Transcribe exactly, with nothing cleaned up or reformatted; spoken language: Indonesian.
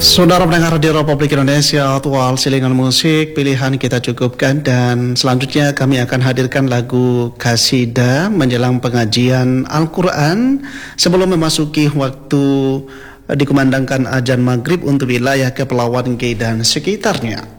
Saudara pendengar Radio Republik Indonesia, aktual silingan musik pilihan kita cukupkan, dan selanjutnya kami akan hadirkan lagu Qasidah menjelang pengajian Al-Quran sebelum memasuki waktu dikumandangkan azan maghrib untuk wilayah Kepulauan G dan sekitarnya.